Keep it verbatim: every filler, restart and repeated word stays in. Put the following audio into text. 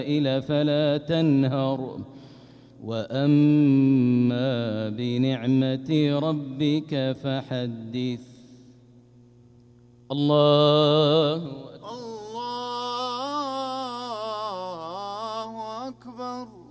فلا تنهر وأما بنعمة ربك فحدث. الله الله أكبر.